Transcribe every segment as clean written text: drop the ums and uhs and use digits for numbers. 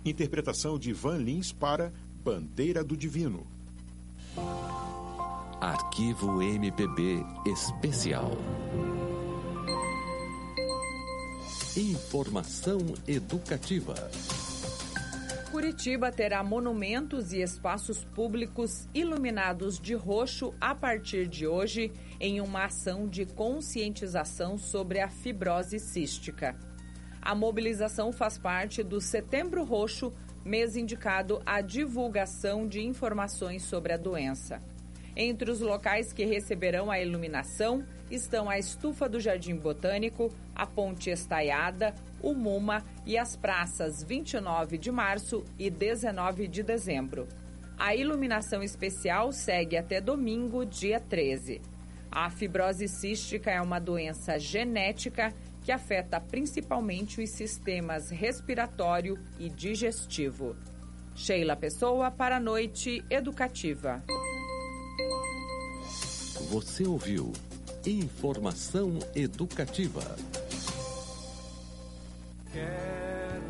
Interpretação de Ivan Lins para Bandeira do Divino. Arquivo MPB Especial. Informação educativa. Curitiba terá monumentos e espaços públicos iluminados de roxo a partir de hoje em uma ação de conscientização sobre a fibrose cística. A mobilização faz parte do Setembro Roxo, mês indicado à divulgação de informações sobre a doença. Entre os locais que receberão a iluminação estão a Estufa do Jardim Botânico, a Ponte Estaiada, o MUMA e as praças 29 de março e 19 de dezembro. A iluminação especial segue até domingo, dia 13. A fibrose cística é uma doença genética que afeta principalmente os sistemas respiratório e digestivo. Sheila Pessoa para a Noite Educativa. Você ouviu Informação Educativa. Quero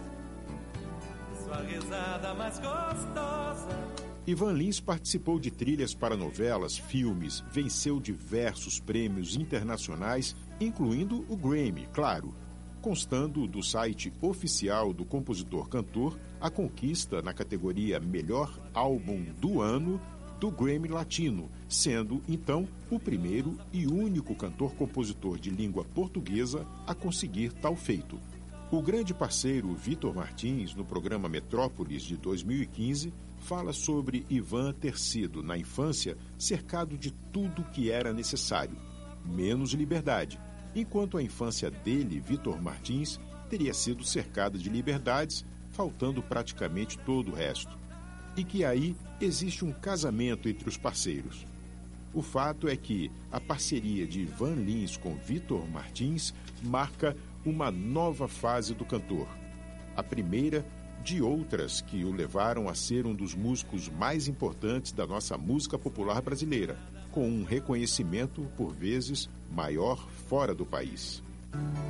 sua risada mais gostosa. Ivan Lins participou de trilhas para novelas, filmes, venceu diversos prêmios internacionais, incluindo o Grammy, claro, constando do site oficial do compositor-cantor a conquista na categoria Melhor Álbum do Ano do Grammy Latino, sendo, então, o primeiro e único cantor-compositor de língua portuguesa a conseguir tal feito. O grande parceiro Vitor Martins, no programa Metrópolis de 2015, fala sobre Ivan ter sido, na infância, cercado de tudo que era necessário, menos liberdade, enquanto a infância dele, Vitor Martins, teria sido cercada de liberdades, faltando praticamente todo o resto. E que aí existe um casamento entre os parceiros. O fato é que a parceria de Ivan Lins com Vitor Martins marca uma nova fase do cantor. A primeira de outras que o levaram a ser um dos músicos mais importantes da nossa música popular brasileira, com um reconhecimento, por vezes, maior fora do país.